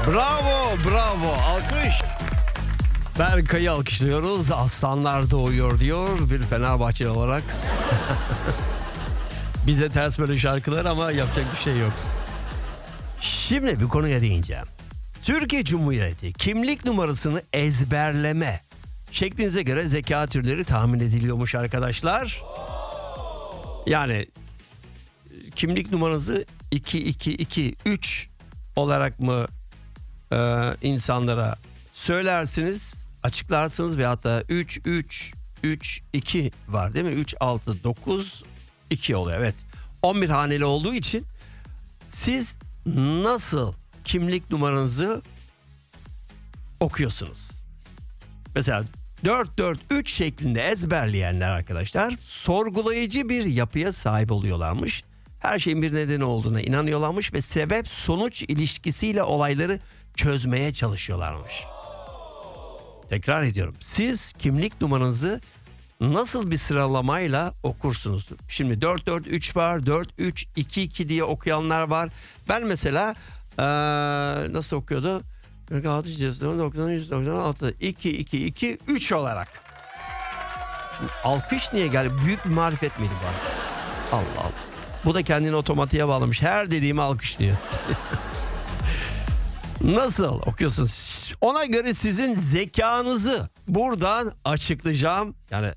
Bravo, bravo. Alkış. Berkay'ı alkışlıyoruz. Aslanlar doğuyor diyor bir Fenerbahçeli olarak. Bize ters böyle şarkılar ama yapacak bir şey yok. Şimdi bir konuya değineceğim. Türkiye Cumhuriyeti kimlik numarasını ezberleme şeklinize göre zeka türleri tahmin ediliyormuş arkadaşlar. Yani kimlik numaranızı 2223 olarak mı insanlara söylersiniz, açıklarsınız ve hatta 3332 var değil mi? 3692 oluyor. Evet. 11 haneli olduğu için siz nasıl kimlik numaranızı okuyorsunuz? Mesela 443 şeklinde ezberleyenler arkadaşlar sorgulayıcı bir yapıya sahip oluyorlarmış. Her şeyin bir nedeni olduğuna inanıyorlarmış ve sebep sonuç ilişkisiyle olayları çözmeye çalışıyorlarmış. Tekrar ediyorum. Siz kimlik numaranızı nasıl bir sıralamayla okursunuz? Şimdi 443 var, 4322 diye okuyanlar var. Ben mesela nasıl okuyordu? 96 222 olarak. Şimdi alkış niye geldi? Büyük bir marifet miydi bu? Allah Allah. Bu da kendini otomatiğe bağlamış. Her dediğimi alkışlıyor. Nasıl okuyorsunuz? Ona göre sizin zekanızı buradan açıklayacağım. Yani